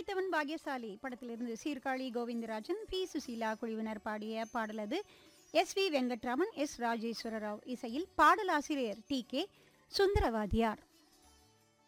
படித்தவன் பாக்கியசாலி படத்திலிருந்து சீர்காழி கோவிந்தராஜன், பி சுசீலா குழுவினர் பாடிய பாடலது. எஸ்.வி. வெங்கட்ராமன், எஸ். ராஜேஸ்வர ராவ் இசையில் பாடலாசிரியர் டி.கே. சுந்தரவாதியார்.